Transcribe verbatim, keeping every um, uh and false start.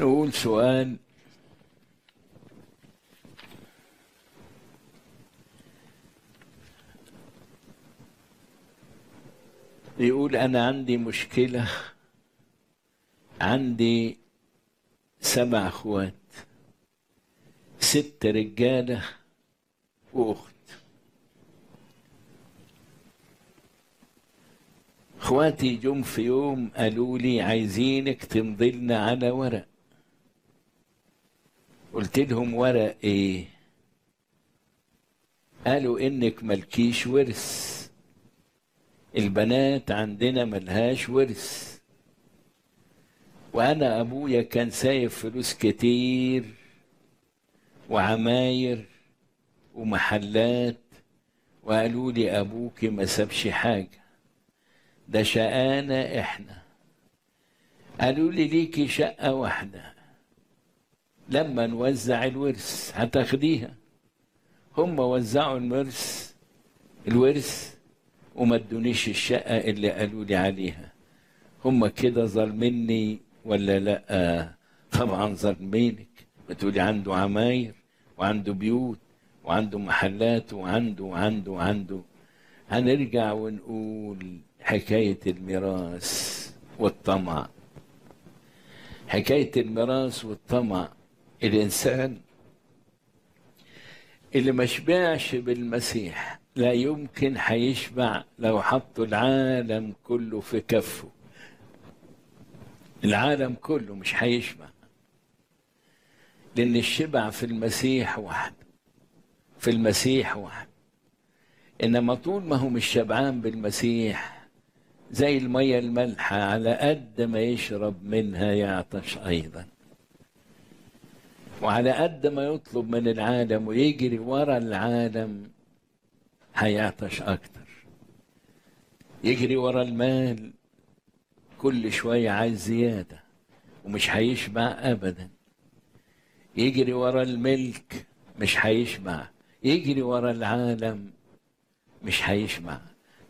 نقول سؤال: يقول أنا عندي مشكلة، عندي سبع أخوات، ست رجالة وأخت. اخواتي جم في يوم قالوا لي عايزينك تمضي لنا على ورق. قلت لهم ورق ايه؟ قالوا انك ملكيش ورث، البنات عندنا ملهاش ورث، وانا ابويا كان سايب فلوس كتير وعماير ومحلات، وقالوا لي ابوكي ما سابش حاجه، ده شقانا احنا. قالوا لي ليكي شقه واحده، لما نوزع الورث هتاخديها. هم وزعوا الورث الورث وما ادونيش الشقه اللي قالوا لي عليها. هم كده ظالميني ولا لا؟ طبعا ظالمينك. بتقولي عنده عماير وعنده بيوت وعنده محلات وعنده وعنده وعنده. هنرجع ونقول حكايه الميراث والطمع. حكايه الميراث والطمع، الانسان اللي ما شبعش بالمسيح لا يمكن هيشبع لو حطوا العالم كله في كفه. العالم كله مش هيشبع، لأن الشبع في المسيح وحده، في المسيح وحده. إنما طول ما هو مش شبعان بالمسيح، زي المية المالحة، على قد ما يشرب منها يعطش أيضا، وعلى قد ما يطلب من العالم ويجري ورا العالم هيعطش أكتر. يجري ورا المال كل شوية عايز زيادة ومش هيشبع أبدا. يجري ورا الملك مش هيشبع. يجري ورا العالم مش هيشبع.